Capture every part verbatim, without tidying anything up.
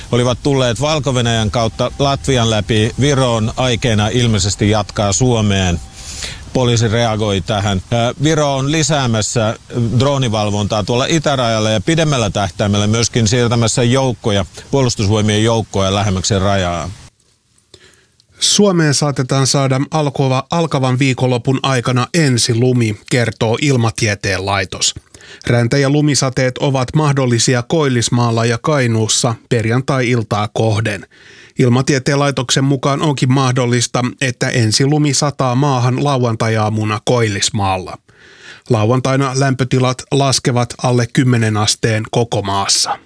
olivat tulleet Valko-Venäjän kautta Latvian läpi Viroon, aikeena ilmeisesti jatkaa Suomeen. Poliisi reagoi tähän. Viro on lisäämässä droonivalvontaa tuolla itärajalla ja pidemmällä tähtäimellä myöskin siirtämässä joukkoja, puolustusvoimien joukkoja lähemmäksi rajaa. Suomeen saatetaan saada alkava, alkavan viikonlopun aikana ensilumi, kertoo Ilmatieteen laitos. Räntä- ja lumisateet ovat mahdollisia Koillismaalla ja Kainuussa perjantai-iltaa kohden. Ilmatieteen laitoksen mukaan onkin mahdollista, että ensilumi sataa maahan lauantai-aamuna Koillismaalla. Lauantaina lämpötilat laskevat alle kymmenen asteen koko maassa.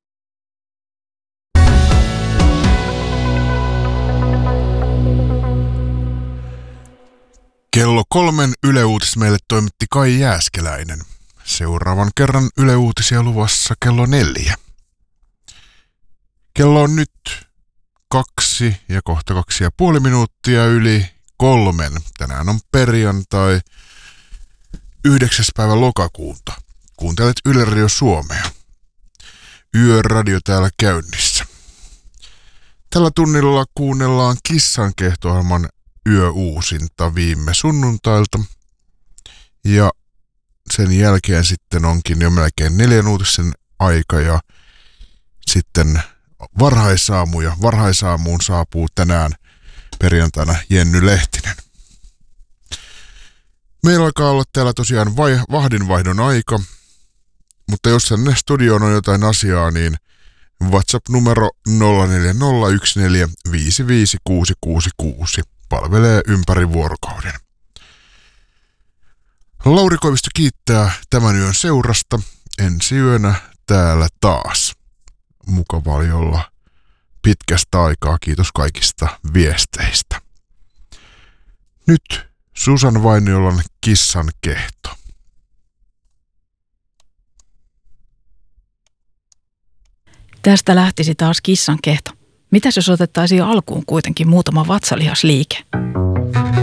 Kello kolmen Yle Uutis meille toimitti Kai Jääskeläinen. Seuraavan kerran Yle Uutisia luvassa kello neljä. Kello on nyt kaksi ja kohta kaksi ja puoli minuuttia yli kolmen. Tänään on perjantai yhdeksäs päivä lokakuuta. Kuuntelet Yle Radio Suomea. Yöradio täällä käynnissä. Tällä tunnilla kuunnellaan Kissan kehto-ohjelman yöuusinta viime sunnuntailta. Ja sen jälkeen sitten onkin jo melkein neljän uutisen aika ja sitten varhaisaamu ja varhaisaamuun saapuu tänään perjantaina Jenny Lehtinen. Meillä alkaa olla täällä tosiaan vai, vahdinvaihdon aika, mutta jos tänne studioon on jotain asiaa, niin WhatsApp-numero nolla neljä nolla yksi neljä viisi viisi kuusi kuusi kuusi palvelee ympäri vuorokauden. Lauri Koivisto kiittää tämän yön seurasta. Ensi yönä täällä taas. Mukava oli olla pitkästä aikaa. Kiitos kaikista viesteistä. Nyt Susan Vainiolan Kissan kehto. Tästä lähtisi taas kissan kehto. Mitäs jos otettaisiin alkuun kuitenkin muutama vatsalihasliike?